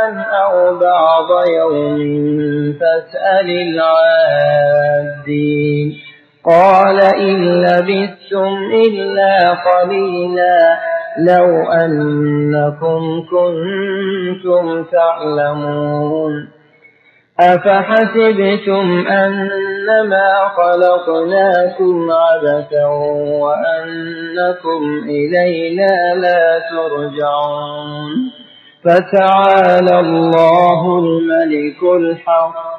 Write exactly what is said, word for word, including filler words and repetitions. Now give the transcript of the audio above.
أو بعض يوم فاسأل العادين قال إن لبثتم إلا قليلا لو أنكم كنتم تعلمون أفحسبتم أنما خلقناكم عبثا وأنكم إلينا لا ترجعون فتعالى الله الملك الحق